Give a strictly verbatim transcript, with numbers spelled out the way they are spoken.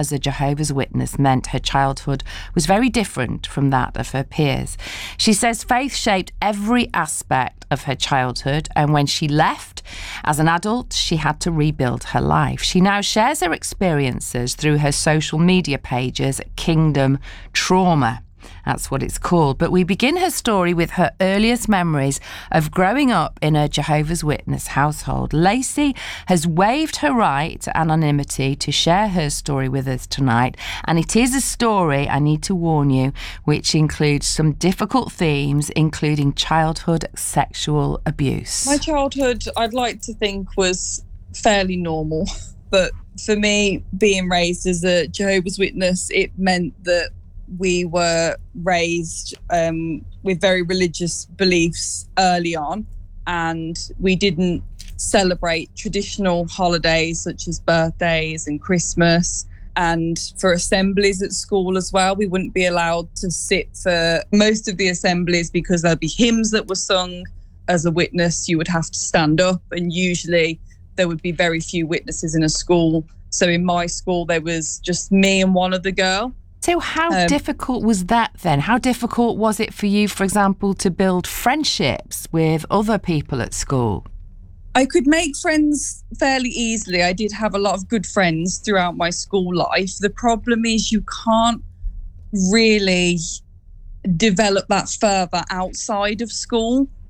as a Jehovah's Witness meant her childhood was very different from that of her peers. She says faith shaped every aspect of her childhood, and when she left as an adult, she had to rebuild her life. She now shares her experiences through her social media pages, Kingdom Trauma. That's what it's called. But we begin her story with her earliest memories of growing up in a Jehovah's Witness household. Lacey has waived her right to anonymity to share her story with us tonight. And it is a story, I need to warn you, which includes some difficult themes, including childhood sexual abuse. My childhood, I'd like to think, was fairly normal. But for me, being raised as a Jehovah's Witness, it meant that we were raised um, with very religious beliefs early on, and we didn't celebrate traditional holidays such as birthdays and Christmas. And for assemblies at school as well, we wouldn't be allowed to sit for most of the assemblies because there'd be hymns that were sung. As a witness, you would have to stand up, and usually there would be very few witnesses in a school. So in my school, there was just me and one other girl. So how Um, difficult was that then? How difficult was it for you, for example, to build friendships with other people at school? I could make friends fairly easily. I did have a lot of good friends throughout my school life. The problem is you can't really develop that further outside of school.